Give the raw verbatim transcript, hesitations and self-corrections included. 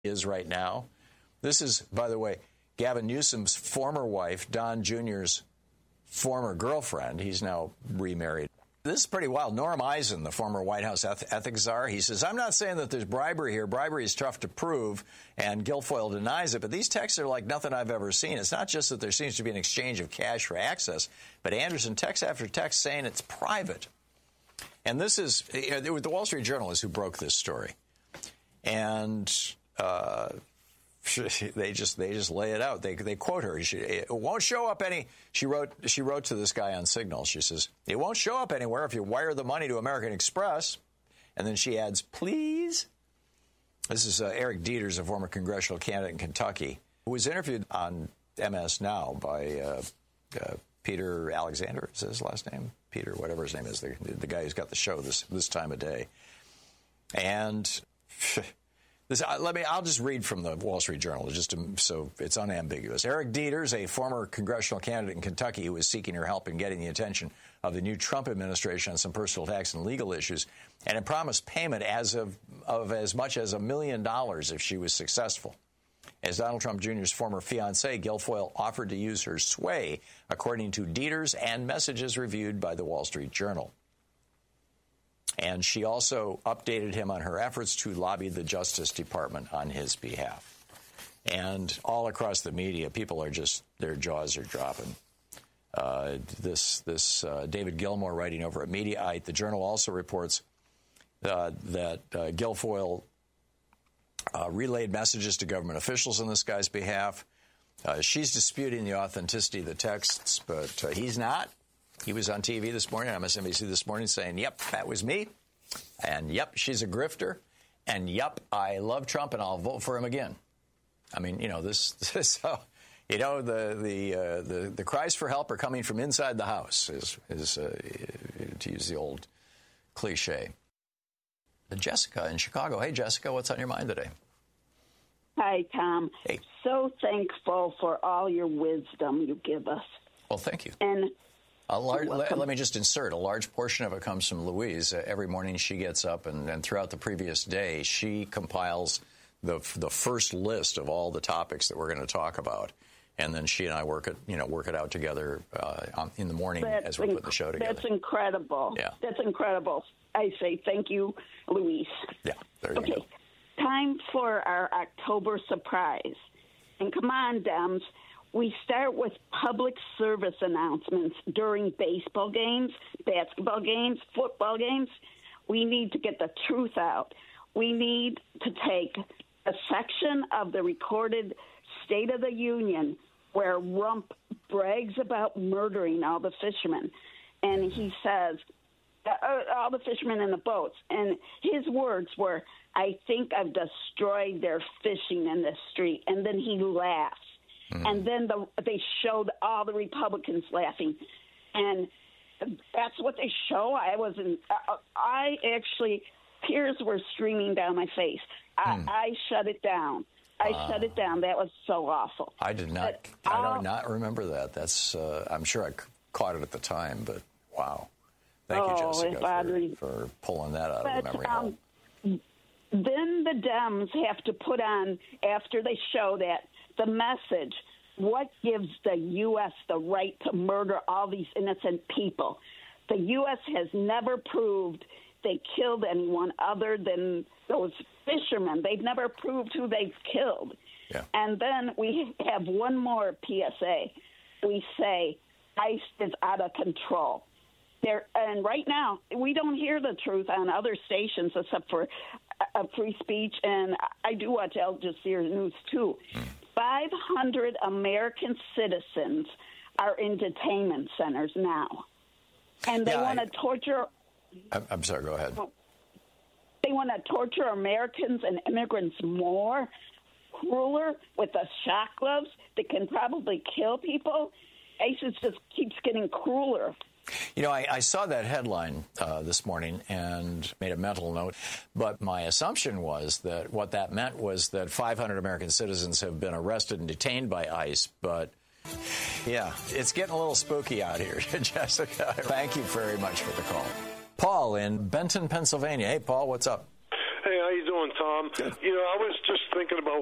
is right now. This is, by the way, Gavin Newsom's former wife, Don Junior's former girlfriend. He's now remarried. This is pretty wild. Norm Eisen, the former White House eth- ethics czar, he says, I'm not saying that there's bribery here. Bribery is tough to prove, and Guilfoyle denies it. But these texts are like nothing I've ever seen. It's not just that there seems to be an exchange of cash for access, but Anderson text after text saying it's private. And this is, it was the Wall Street Journal is who broke this story. And uh, they just they just lay it out. They they quote her. She, it won't show up any. She wrote she wrote to this guy on Signal. She says, it won't show up anywhere if you wire the money to American Express. And then she adds, please. This is uh, Eric Dieters, a former congressional candidate in Kentucky, who was interviewed on M S Now by uh, uh, Peter Alexander. Is his last name? Peter, whatever his name is, the, the guy who's got the show this this time of day. And this, uh, let me. I'll just read from the Wall Street Journal, just to, so it's unambiguous. Eric Dieters, a former congressional candidate in Kentucky who was seeking her help in getting the attention of the new Trump administration on some personal tax and legal issues, and had promised payment as of, of as much as a million dollars if she was successful. As Donald Trump Junior's former fiancée, Guilfoyle offered to use her sway, according to Dieters and messages reviewed by the Wall Street Journal. And she also updated him on her efforts to lobby the Justice Department on his behalf. And all across the media, people are just, their jaws are dropping. Uh, this this uh, David Gilmour writing over at Mediaite. The Journal also reports uh, that uh, Guilfoyle uh, relayed messages to government officials on this guy's behalf. Uh, she's disputing the authenticity of the texts, but uh, he's not. He was on T V this morning, on M S N B C this morning, saying, yep, that was me. And, yep, she's a grifter. And, yep, I love Trump, and I'll vote for him again. I mean, you know, this, this uh, you know, the the, uh, the the cries for help are coming from inside the house, is, is uh, to use the old cliche. Jessica in Chicago. Hey, Jessica, what's on your mind today? Hi, Tom. Hey. So thankful for all your wisdom you give us. Well, thank you. And a large, let, let me just insert, a large portion of it comes from Louise. Uh, every morning she gets up, and, and throughout the previous day, she compiles the the first list of all the topics that we're going to talk about. And then she and I work it, you know, work it out together uh, on, in the morning that's as we inc- put the show together. That's incredible. Yeah. That's incredible. I say thank you, Louise. Yeah, there you okay. go. Time for our October surprise. And come on, Dems. We start with public service announcements during baseball games, basketball games, football games. We need to get the truth out. We need to take a section of the recorded State of the Union where Rump brags about murdering all the fishermen. And he says, uh, all the fishermen in the boats. And his words were, I think I've destroyed their fishing in the street. And then he laughs. Mm. And then the, they showed all the Republicans laughing. And that's what they show. I wasn't, uh, I actually, tears were streaming down my face. I, mm. I shut it down. I uh, shut it down. That was so awful. I did not, but I do not remember that. That's, uh, I'm sure I caught it at the time, but wow. Thank oh, you, Jessica, for, for pulling that out but, of the memory um, hole. Then the Dems have to put on, after they show that, the message, what gives the U S the right to murder all these innocent people? The U S has never proved they killed anyone other than those fishermen. They've never proved who they've killed. Yeah. And then we have one more P S A. We say ICE is out of control. There, and right now, we don't hear the truth on other stations except for uh, free speech, and I do watch Al Jazeera News, too. Mm. five hundred American citizens are in detainment centers now, and they yeah, want to torture... I'm sorry, go ahead. They want to torture Americans and immigrants more, crueler, with the shock gloves that can probably kill people. ISIS just keeps getting crueler. You know, I, I saw that headline uh, this morning and made a mental note, but my assumption was that what that meant was that five hundred American citizens have been arrested and detained by ICE, but yeah, it's getting a little spooky out here, Jessica. Thank you very much for the call. Paul in Benton, Pennsylvania. Hey, Paul, what's up? Hey, I you doing, Tom? Good. You know, I was just thinking about